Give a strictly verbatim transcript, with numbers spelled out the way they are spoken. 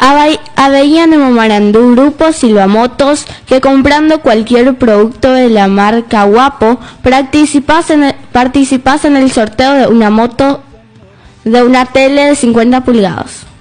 Aveían en Momarandú Grupo Silvamotos que comprando cualquier producto de la marca Guapo participas en el, participas en el sorteo de una moto de una tele de cincuenta pulgadas.